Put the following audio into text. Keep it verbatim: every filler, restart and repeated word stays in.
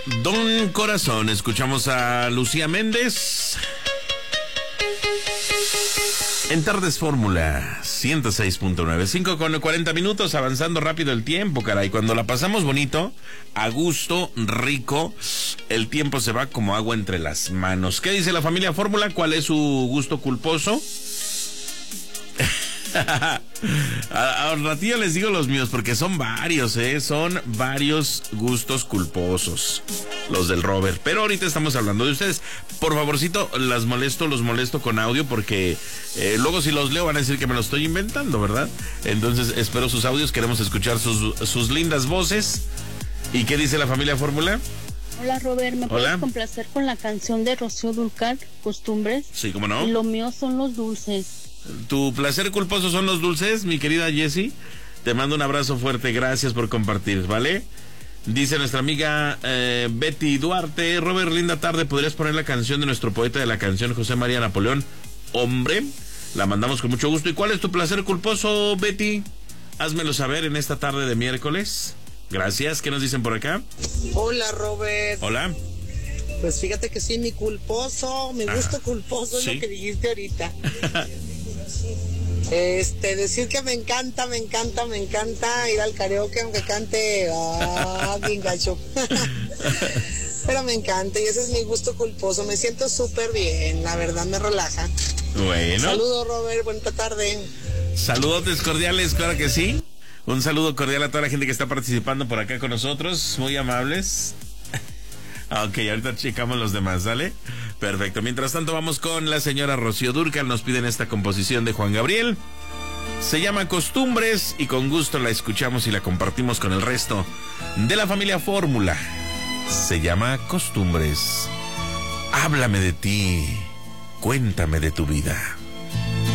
Don Corazón, escuchamos a Lucía Méndez en Tardes Fórmula ciento seis punto nueve, cinco con cuarenta minutos, avanzando rápido el tiempo, caray. Cuando la pasamos bonito, a gusto, rico, el tiempo se va como agua entre las manos. ¿Qué dice la familia Fórmula? ¿Cuál es su gusto culposo? a, a un ratillo les digo los míos, porque son varios, ¿eh? Son varios gustos culposos los del Robert, pero ahorita estamos hablando de ustedes. Por favorcito, las molesto, los molesto con audio, porque eh, luego si los leo van a decir que me lo estoy inventando, ¿verdad? Entonces espero sus audios, queremos escuchar sus, sus lindas voces. ¿Y qué dice la familia Fórmula? Hola Robert, ¿me Hola. puedes complacer con la canción de Rocío Dúrcal, Costumbres? Sí, ¿cómo no? Y lo mío son los dulces. ¿Tu placer culposo son los dulces, mi querida Jessie? Te mando un abrazo fuerte, gracias por compartir, ¿vale? Dice nuestra amiga eh, Betty Duarte: Robert, linda tarde, ¿podrías poner la canción de nuestro poeta de la canción, José María Napoleón? Hombre, la mandamos con mucho gusto. ¿Y cuál es tu placer culposo, Betty? Házmelo saber en esta tarde de miércoles. Gracias. ¿Qué nos dicen por acá? Hola, Robert. Hola. Pues fíjate que sí, mi culposo, mi gusto culposo ¿Sí? es lo que dijiste ahorita. Este, decir que me encanta, me encanta, me encanta ir al karaoke aunque cante, ah, bien gacho. Pero me encanta y ese es mi gusto culposo, me siento súper bien, la verdad me relaja. Bueno. Saludos, Robert, buena tarde. Saludotes cordiales, claro que sí. Un saludo cordial a toda la gente que está participando por acá con nosotros, muy amables. Ok, ahorita checamos los demás, ¿sale? Perfecto. Mientras tanto vamos con la señora Rocío Dúrcal. Nos piden esta composición de Juan Gabriel. Se llama Costumbres y con gusto la escuchamos y la compartimos con el resto de la familia Fórmula. Se llama Costumbres. Háblame de ti, cuéntame de tu vida.